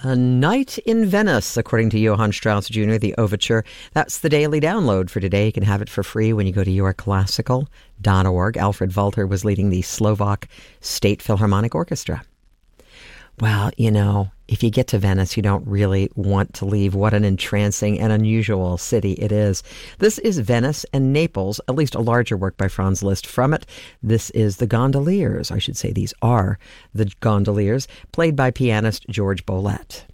A Night in Venice, according to Johann Strauss Jr., the overture. That's the daily download for today. You can have it for free when you go to yourclassical.org. Alfred Walter was leading the Slovak State Philharmonic Orchestra. Well, you know, if you get to Venice, you don't really want to leave. What an entrancing and unusual city it is. This is Venice and Naples, at least a larger work by Franz Liszt from it. This is The Gondoliers. I should say these are The Gondoliers, played by pianist George Bolet.